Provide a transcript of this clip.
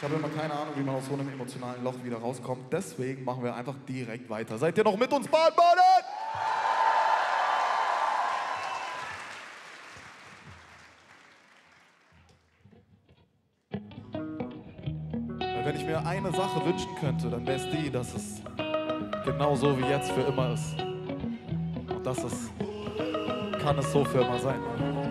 Ich habe immer keine Ahnung, wie man aus so einem emotionalen Loch wieder rauskommt. Deswegen machen wir einfach direkt weiter. Seid ihr noch mit uns, Baden-Baden? Wenn ich mir eine Sache wünschen könnte, dann wäre es die, dass es genau so wie jetzt für immer ist. Und das ist, kann es so für immer sein.